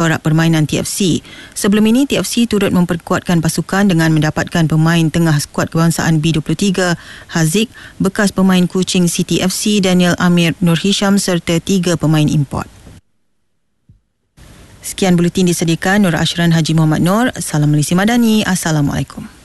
perak permainan TFC. Sebelum ini, TFC turut memperkuatkan pasukan dengan mendapatkan pemain tengah skuad kebangsaan B23, Haziq, bekas pemain Kuching City FC, Daniel Amir Nur Hisham serta 3 pemain import. Sekian buletin disediakan Nur Ashran Haji Muhammad Nur. Salam Malaysia Madani. Assalamualaikum.